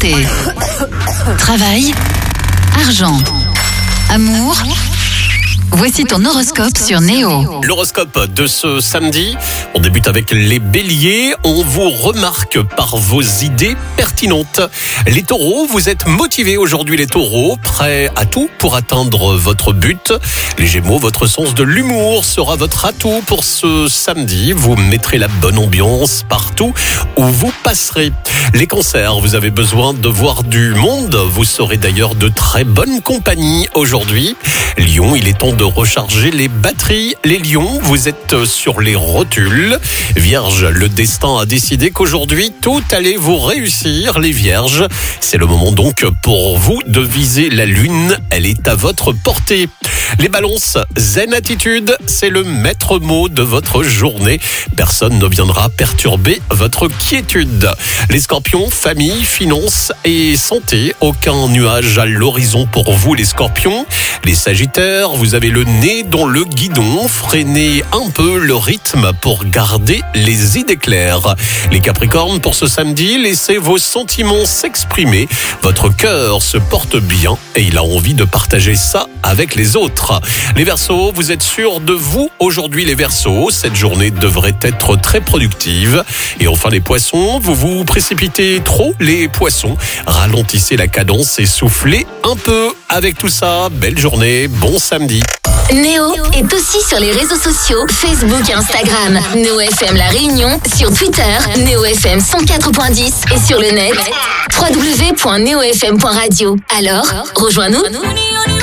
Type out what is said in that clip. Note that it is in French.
Santé, travail, argent, amour. Voici ton horoscope sur Néo. L'horoscope de ce samedi, on débute avec les béliers. On vous remarque par vos idées pertinentes. Les taureaux, vous êtes motivés aujourd'hui les taureaux, prêts à tout pour atteindre votre but. Les gémeaux, votre sens de l'humour sera votre atout pour ce samedi. Vous mettrez la bonne ambiance partout où vous passerez. Les cancers, vous avez besoin de voir du monde. Vous serez d'ailleurs de très bonne compagnie aujourd'hui. Lion, il est temps de recharger les batteries. Les lions, vous êtes sur les rotules. Vierge, le destin a décidé qu'aujourd'hui, tout allait vous réussir. Les vierges, c'est le moment donc pour vous de viser la lune. Elle est à votre portée. Les balances, zen attitude, c'est le maître mot de votre journée. Personne ne viendra perturber votre quiétude. Les scorpions, famille, finances et santé. Aucun nuage à l'horizon pour vous les scorpions. Les sagittaires, vous avez le nez dans le guidon. Freinez un peu le rythme pour garder les idées claires. Les capricornes, pour ce samedi, laissez vos sentiments s'exprimer. Votre cœur se porte bien et il a envie de partager ça avec les autres. Les Verseaux, vous êtes sûrs de vous aujourd'hui les Verseaux. Cette journée devrait être très productive. Et enfin les Poissons, vous vous précipitez trop les Poissons. Ralentissez la cadence et soufflez un peu. Avec tout ça, belle journée, bon samedi. Néo est aussi sur les réseaux sociaux, Facebook et Instagram. Néo FM La Réunion, sur Twitter, Néo FM 104.10 et sur le net, www.neofm.radio. Alors, rejoins-nous.